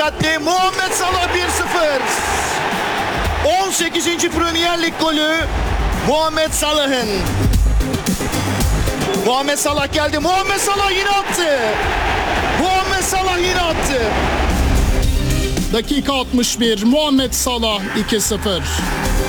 dikkatli. Muhammed Salah 1-0. 18. Premier Lig golü Muhammed Salah'ın. Muhammed Salah geldi. Muhammed Salah yine attı. Muhammed Salah yine attı. Dakika 61. Muhammed Salah 2-0.